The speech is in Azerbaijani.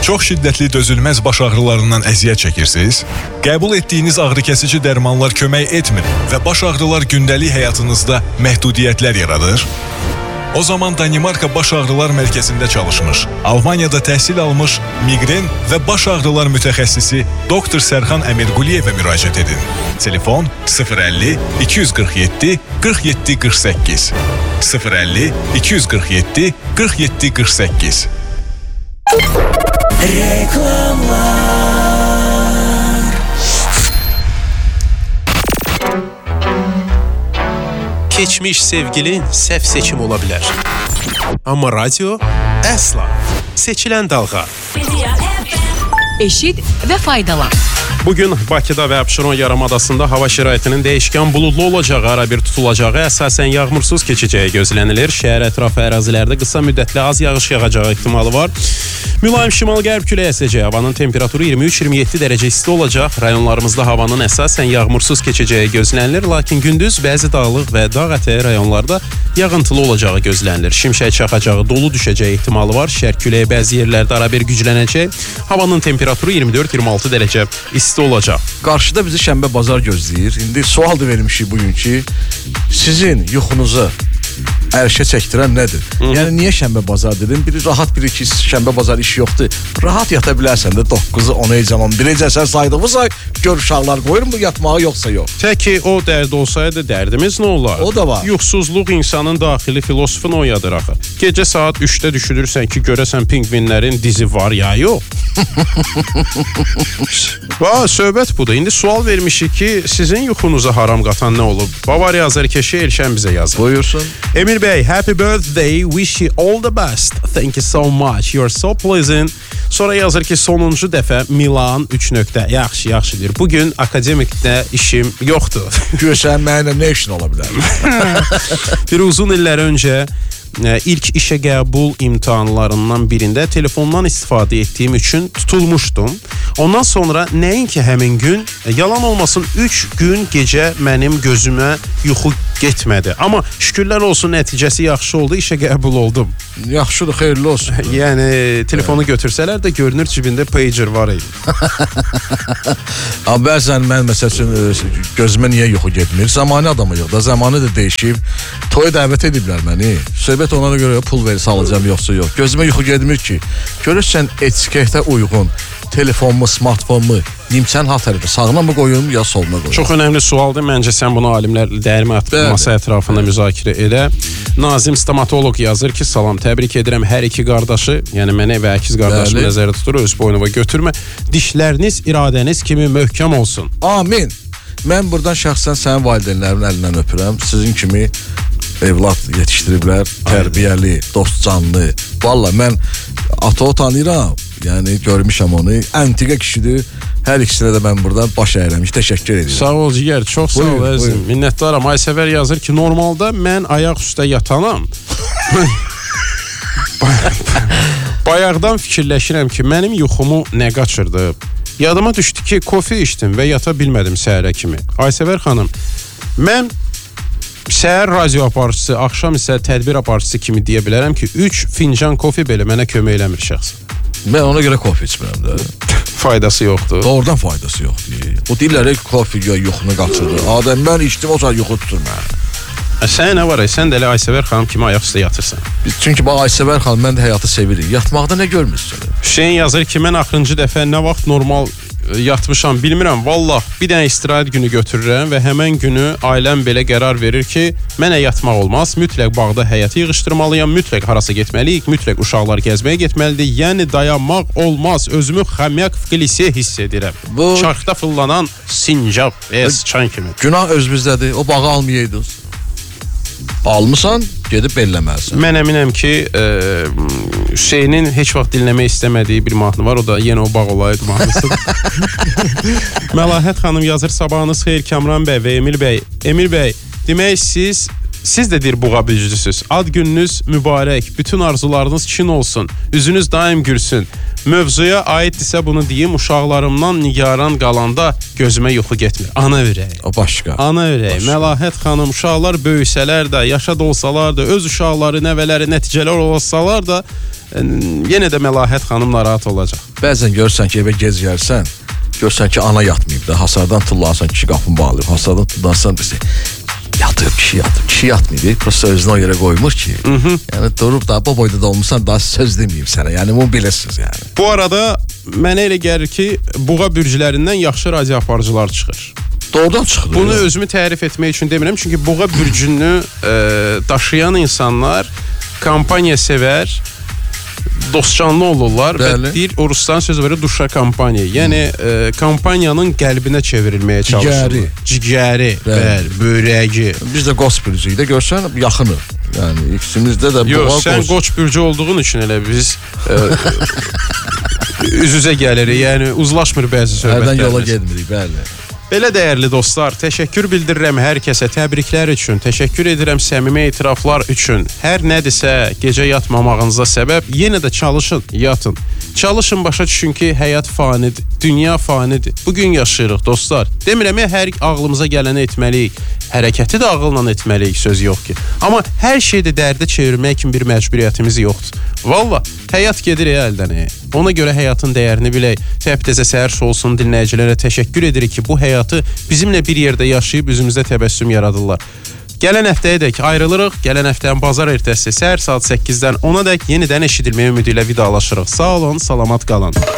Çox şiddətli dözülməz baş ağrılarından əziyyət çəkirsiniz? Qəbul etdiyiniz ağrıkəsici dərmanlar kömək etmir və baş ağrılar gündəlik həyatınızda məhdudiyyətlər yaradır? O zaman Danimarka Baş Ağrılar Mərkəzində çalışmış, Almaniyada təhsil almış miqren və baş ağrılar mütəxəssisi Dr. Sərxan Əmirquliyevə müraciət edin. Telefon 050 247 47 48 050 247 47 48. Reklamlar. Keçmiş sevgilin səhv seçim ola bilər. Amma radio əsla. Seçilən dalğa. Eşit və faydalan. Bugün Bakıda və Abşeron yarımadasında hava şəraitinin dəyişkən buludlu olacağı, ara bir tutulacağı, əsasən yağmursuz keçəcəyi gözlənilir. Şəhər ətrafı ərazilərdə qısa müddətli az yağış yağacağı ehtimalı var. Mülayim şimal-qərb küləyi əsəcək. Havanın temperaturu 23-27 dərəcə isti olacaq. Rayonlarımızda havanın əsasən yağmursuz keçəcəyi gözlənilir, lakin gündüz bəzi dağlıq və dağ ətəyi rayonlarda yağıntılı olacağı gözlənilir. Şimşək çaxacağı, dolu düşəcəyi ehtimalı var. Şərq küləyi bəzi yerlərdə ara bir güclənəcək. Havanın temperaturu 24-26 dərəcə isti olacaq. Qarşıda bizi şənbə bazar gözləyir. İndi sual da vermişik bugünkü. Sizin yuxunuzu ərşə çəkdirən nədir? Yəni niyə şənbə bazar dedim? Biri rahat, biri ki şənbə bazar iş yoxdur. Rahat yata bilərsən də 9-u 10-u 11-i sən saydığımızsa gör uşaqlar qoyur mu yatmağa yoxsa yox. Təki o dərd olsaydı dərdimiz nə olar? O da var. Yuxusuzluq insanın daxili filosofunu oyadır axı. Gecə saat 3-də düşünürsən ki, görəsən pingvinlərin dizi var ya yox. Söhbət budur. İndi sual vermişik ki, sizin yuxunuza haram qatan nə olub? Bavariya Azərkeşi Elşən bizə yazır. Buyursun. Emir Bey, happy birthday, wish you all the best. Thank you so much, you're so pleasant. Sonra yazır ki, sonuncu dəfə Milan 3 nöqtə. Yaxşı deyir. Bugün akademikdə işim yoxdur. Görsən mənə nə işin ola bilər? Bir uzun illər öncə ilk işə qəbul imtahanlarından birində telefondan istifadə etdiyim üçün tutulmuşdum. Ondan sonra nəinki həmin gün, yalan olmasın 3 gün gecə mənim gözümə yuxu getmədi. Amma şükürlər olsun nəticəsi yaxşı oldu, işə qəbul oldum. Yaxşıdır, xeyirli olsun. Yəni telefonu götürsələr də görünür cibində pager var idi. Amma bəzən mən məsəl üçün gözümə niyə yuxu getmir? Zamanı adamıyıq da, zamanı da dəyişib. Toya dəvət ediblər məni. Söhbət onlara görə pul verirsə alacağım yoxsa yox. Gözümə yuxu getmir ki. Görürsən etiketə uyğun telefonumu, smartfonumu nimçən ha tərəfə sağına mı qoyum ya soluna qoyum? Çox önəmli sualdır. Məncə sən bunu alimlərlə dəyirmi atıb masa ətrafında müzakirə edə. Nazim stomatoloq yazır ki, salam, təbrik edirəm hər iki qardaşı, yəni mənə və əkiz qardaşımı nəzərdə tutur, öz boynuma götürmə. Dişləriniz iradəniz kimi möhkəm olsun. Amin. Mən buradan şəxsən sənin valideynlərin əlindən öpürəm. Sizin kimi evlad yetişdiriblər, tərbiyəli, dostcanlı. Vallahi mən ata tanıyıram. Yəni görmüşəm onu. Antiqa kişidir. Hər ikisinə də mən buradan baş əyirəm. Təşəkkür edirəm. Sağ ol Cigər, çox sağ ol əzizim. Minnətdaram. Aysəvər yazır ki, normalda mən ayaq üstə yatanam. Bayaqdan fikirləşirəm ki, mənim yuxumu nə qaçırdı? Yadıma düşdü ki, kofe içdim və yata bilmədim səhərə kimi. Aysəvər xanım, mən səhər radio aparıcısı, axşam isə tədbir aparıcısı kimi deyə bilərəm ki, 3 fincan kofe belə mənə kömək eləmir şəxsən. Mən ona görə kofe içmirəm də. Faydası yoxdur. Doğrudan faydası yoxdur. Bu dilləri kofe yuxunu qaçırdı. Adam mən içdim, o zaman yuxu tutur mənə. Sən nə var? Sən də elə Aysəvər xanım kimi ayaq üstə yatırsan. Çünki bax Aysəvər xanım, mən də həyatı sevirik. Yatmaqda nə görmürsün? Hüseyin yazır ki, mən axırıncı dəfə nə vaxt normal yatmışam bilmirəm. Vallah bir dənə istirahət günü götürürəm və həmən günü ailəm belə qərar verir ki, mənə yatmaq olmaz, mütləq bağda həyəti yığışdırmalıyam, mütləq harasa getməliyik, mütləq uşaqlar gəzməyə getməlidir. Yəni dayanmaq olmaz. Özümü xamyak fqilisi hiss edirəm. Bu çarxda fıllanan sincab sıçan kimi. Günah özümüzdədir. O bağı almayaydınız. Almısan, gedib belləməlisən. Mən əminəm ki, Hüseynin heç vaxt dinləmək istəmədiyi bir mahnı var. O da yenə o bağ olaydı mahnısıdır. Məlahət xanım yazır, sabahınız xeyir Kamran bəy və Emil bəy. Emil bəy, demək siz də deyir buğa bücüsüz. Ad gününüz mübarək, bütün arzularınız çin olsun, üzünüz daim gülsün. Mövzuya aiddirsə bunu deyim, uşaqlarımdan nigaran qalanda gözümə yuxu getmir. Ana ürəyi. O başqa. Ana ürəyi. Məlahət xanım, uşaqlar böyüsələr də, yaşa dolsalar da, öz uşaqları, nəvələri, nəticələr olsalar da, yenə də Məlahət xanım narahat olacaq. Bəzən görsən ki, evə gec gəlsən, görsən ki, ana yatmayıb da, hasardan tullansan, kişi qapını bağlayıb, hasardan tullansan, yatır, kişi yatmayıb, prosta özünü o yerə qoymur ki. Yəni durub da, bu boyda da olmuşsan, daha söz deməyim sənə, yəni bunu bilirsiniz yəni. Bu arada mənə elə gəlir ki, buğa bürclərindən yaxşı radio aparıcılar çıxır. Doğrudan çıxır. Bunu özümü tərif etmək üçün demirəm, çünki buğa bürcünü daşıyan insanlar kampaniya sevər, dostcanlı olurlar və deyir, Oruslan söz verir duşa kampaniya. Yəni kampaniyanın qəlbinə çevrilməyə çalışır. Cigəri, bəli, börəyi. Biz də qoç bürcüyük də görsən yaxınıq. Yəni ikimizdə də yox, sən qoç bürcü olduğun üçün elə biz üz-üzə gəlirik. Yəni uzlaşmır bəzi söhbətlərimiz. Hərdən yola getmirik, bəli. Belə dəyərli dostlar, təşəkkür bildirirəm hər kəsə, təbriklər üçün, təşəkkür edirəm səmimi etiraflar üçün. Hər nədirsə gecə yatmamağınıza səbəb, yenə də çalışın, yatın. Çalışın, başa düşün ki, həyat fanidir, dünya fanidir. Bugün yaşayırıq dostlar. Demirəm ya, hər ağlımıza gələni etməliyik, hərəkəti də ağılla etməliyik, söz yox ki. Amma hər şeydə dərdə çevirmək kimi bir məcburiyyətimiz yoxdur. Valla, həyat gedir əldən. Ona görə həyatın dəyərini bilək. Təptəzə səhər solsun dinləyicilərə təşəkkür edirik ki, bu həyatı bizimlə bir yerdə yaşayıb üzümüzdə təbəssüm yaradırlar. Gələn həftəyədək ayrılırıq. Gələn həftənin bazar ertəsi səhər saat 8-dən 10-a dək yenidən eşidilməyə ümidi ilə vidalaşırıq. Sağ olun, salamat qalın.